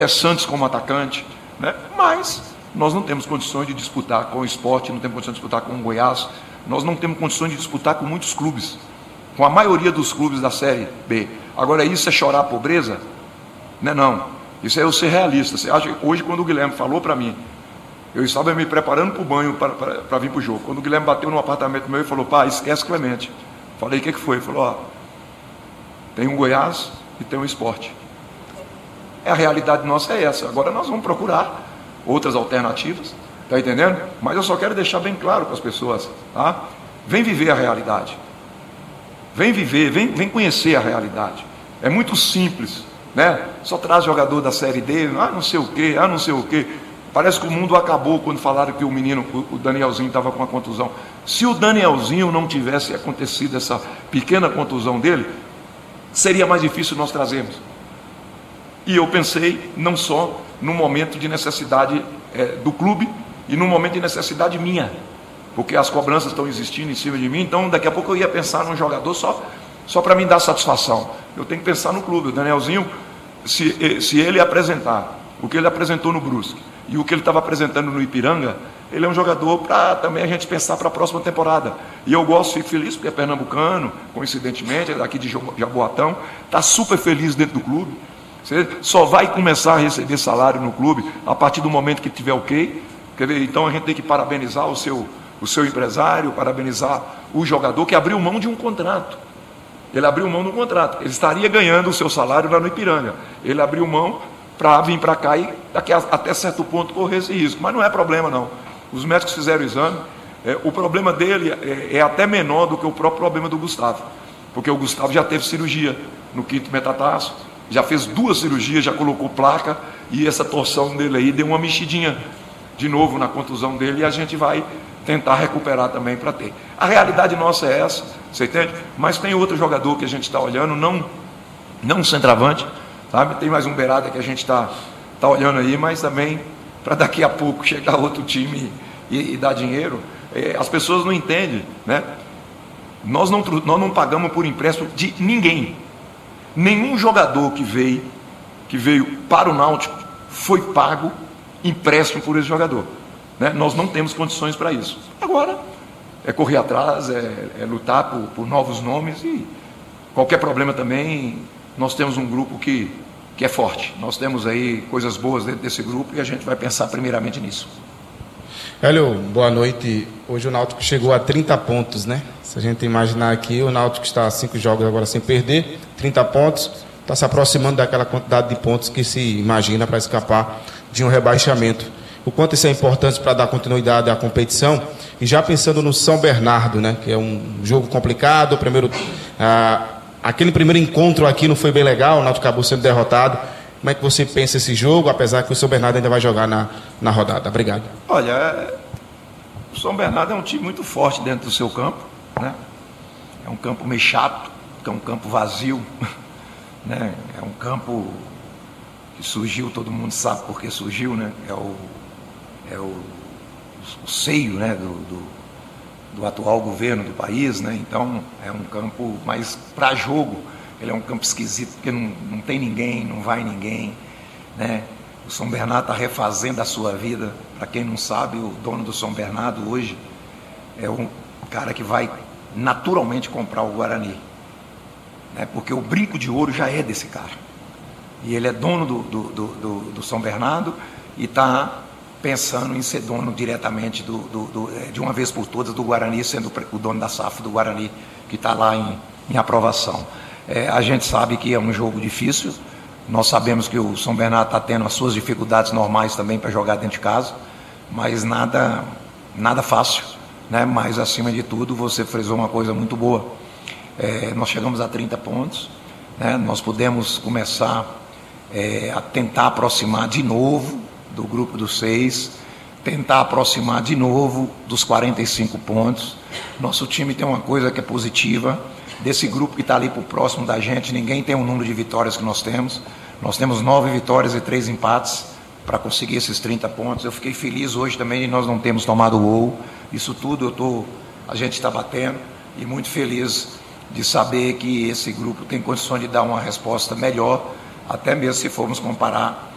Santos como atacante, né? Mas nós não temos condições de disputar com o Sport, não temos condições de disputar com o Goiás, nós não temos condições de disputar com muitos clubes, com a maioria dos clubes da Série B. Agora, isso é chorar a pobreza? Não. Isso é eu ser realista. Você acha que hoje, quando o Guilherme falou para mim, eu estava me preparando para o banho para vir para o jogo. Quando o Guilherme bateu no apartamento meu e falou: pai, esquece Clemente. Falei: o que foi? Ele falou: tem um Goiás e tem um Sport. A realidade nossa é essa. Agora nós vamos procurar outras alternativas, tá entendendo? Mas eu só quero deixar bem claro para as pessoas, tá? Vem viver a realidade. Vem viver, vem conhecer a realidade. É muito simples, né? Só traz jogador da Série D, não sei o quê. Parece que o mundo acabou quando falaram que o menino, o Danielzinho, estava com a contusão. Se o Danielzinho não tivesse acontecido essa pequena contusão dele, seria mais difícil nós trazermos. E eu pensei não só no momento de necessidade do clube e no momento de necessidade minha, porque as cobranças estão existindo em cima de mim. Então daqui a pouco eu ia pensar num jogador só para me dar satisfação. Eu tenho que pensar no clube. O Danielzinho, se ele apresentar o que ele apresentou no Brusque e o que ele estava apresentando no Ipiranga, ele é um jogador para também a gente pensar para a próxima temporada. E eu gosto, fico feliz, porque é pernambucano, coincidentemente, é daqui de Jaboatão, está super feliz dentro do clube. Você só vai começar a receber salário no clube a partir do momento que tiver ok. Quer ver? Então a gente tem que parabenizar o seu empresário, parabenizar o jogador que abriu mão de um contrato. Ele abriu mão de um contrato. Ele estaria ganhando o seu salário lá no Ipiranga. Ele abriu mão para vir para cá e daqui até certo ponto correr esse risco. Mas não é problema não. Os médicos fizeram o exame. O problema dele é até menor do que o próprio problema do Gustavo. Porque o Gustavo já teve cirurgia no quinto metatarso, já fez 2 cirurgias, já colocou placa, e essa torção dele aí deu uma mexidinha de novo na contusão dele, e a gente vai tentar recuperar também para ter. A realidade nossa é essa, você entende? Mas tem outro jogador que a gente está olhando, não um centroavante, sabe? Tem mais um beirada que a gente está olhando aí, mas também para daqui a pouco chegar outro time e dar dinheiro. As pessoas não entendem, né? Nós não pagamos por empréstimo de ninguém. Nenhum jogador que veio para o Náutico foi pago empréstimo por esse jogador, né? Nós não temos condições para isso. Agora é correr atrás, é lutar por novos nomes, e qualquer problema também, nós temos um grupo que é forte. Nós temos aí coisas boas dentro desse grupo e a gente vai pensar primeiramente nisso. Hélio, boa noite. Hoje o Náutico chegou a 30 pontos, né? Se a gente imaginar aqui, o Náutico está a 5 jogos agora sem perder, 30 pontos, está se aproximando daquela quantidade de pontos que se imagina para escapar de um rebaixamento. O quanto isso é importante para dar continuidade à competição. E já pensando no São Bernardo, né? Que é um jogo complicado, aquele primeiro encontro aqui não foi bem legal, o Náutico acabou sendo derrotado. Como é que você pensa esse jogo, apesar que o São Bernardo ainda vai jogar na rodada? Obrigado. Olha, o São Bernardo é um time muito forte dentro do seu campo, né? É um campo meio chato, é um campo vazio, né? É um campo que surgiu, todo mundo sabe por que surgiu, né? É o seio, né? do atual governo do país, né? Então é um campo mais para jogo. Ele é um campo esquisito, porque não tem ninguém, não vai ninguém, né? O São Bernardo está refazendo a sua vida. Para quem não sabe, o dono do São Bernardo hoje é um cara que vai naturalmente comprar o Guarani, né? Porque o brinco de ouro já é desse cara. E ele é dono do São Bernardo e está pensando em ser dono diretamente de uma vez por todas do Guarani, sendo o dono da SAF do Guarani, que está lá em aprovação. A gente sabe que é um jogo difícil, nós sabemos que o São Bernardo está tendo as suas dificuldades normais também para jogar dentro de casa, mas nada fácil, né? Mas acima de tudo você frisou uma coisa muito boa. Nós chegamos a 30 pontos, né? Nós podemos começar a tentar aproximar de novo do grupo dos 6, tentar aproximar de novo dos 45 pontos. Nosso time tem uma coisa que é positiva. Desse grupo que está ali por próximo da gente, ninguém tem o número de vitórias que nós temos. Nós temos 9 vitórias e 3 empates para conseguir esses 30 pontos. Eu fiquei feliz hoje também de nós não termos tomado o gol. Isso tudo a gente está batendo, e muito feliz de saber que esse grupo tem condições de dar uma resposta melhor, até mesmo se formos comparar